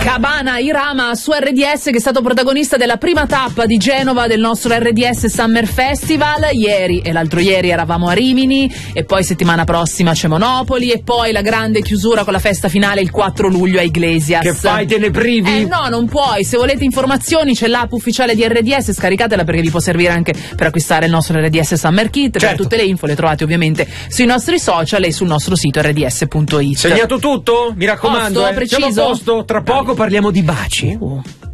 Cabana Irama su RDS, che è stato protagonista della prima tappa di Genova del nostro RDS Summer Festival. Ieri e l'altro ieri eravamo a Rimini, e poi settimana prossima c'è Monopoli, e poi la grande chiusura con la festa finale il 4 luglio a Iglesias. Che fai, te ne privi? No, non puoi. Se volete informazioni c'è l'app ufficiale di RDS, scaricatela perché vi può servire anche per acquistare il nostro RDS Summer Kit. Certo. Tutte le info le trovate ovviamente sui nostri social e sul nostro sito rds.it. Segnato tutto? Mi raccomando, Posto, preciso? siamo a posto, tra poco parliamo di baci.